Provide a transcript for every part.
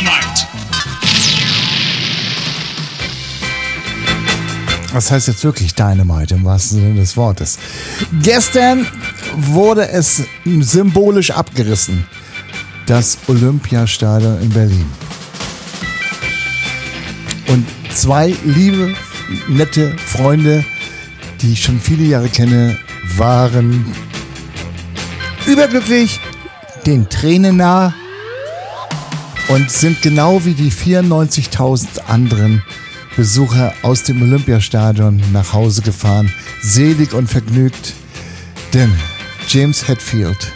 Dynamite. Das heißt jetzt wirklich Dynamite im wahrsten Sinne des Wortes. Gestern wurde es symbolisch abgerissen. Das Olympiastadion in Berlin. Und zwei liebe, nette Freunde, die ich schon viele Jahre kenne, waren überglücklich, den Tränen nah und sind genau wie die 94.000 anderen Besucher aus dem Olympiastadion nach Hause gefahren, selig und vergnügt, denn James Hetfield,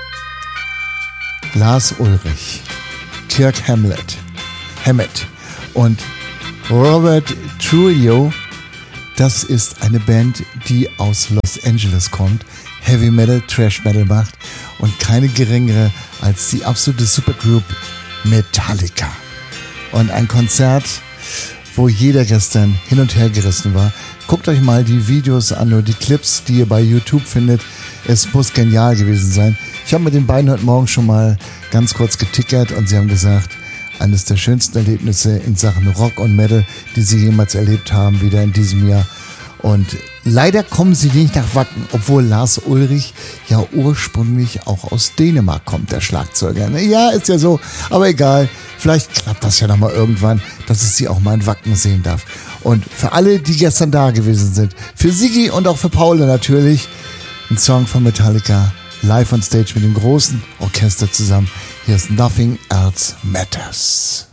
Lars Ulrich, Kirk Hammett und Robert Trujillo, das ist eine Band, die aus Los Angeles kommt, Heavy Metal, Thrash Metal macht und keine geringere als die absolute Supergroup Metallica. Und ein Konzert, wo jeder gestern hin und her gerissen war. Guckt euch mal die Videos an und die Clips, die ihr bei YouTube findet. Es muss genial gewesen sein. Ich habe mit den beiden heute Morgen schon mal ganz kurz getickert und sie haben gesagt, eines der schönsten Erlebnisse in Sachen Rock und Metal, die sie jemals erlebt haben, wieder in diesem Jahr. Und leider kommen sie nicht nach Wacken, obwohl Lars Ulrich ja ursprünglich auch aus Dänemark kommt, der Schlagzeuger. Ja, ist ja so, aber egal. Vielleicht klappt das ja nochmal irgendwann, dass ich sie auch mal in Wacken sehen darf. Und für alle, die gestern da gewesen sind, für Sigi und auch für Paul natürlich, ein Song von Metallica, live on stage mit dem großen Orchester zusammen. Hier ist Nothing Else Matters.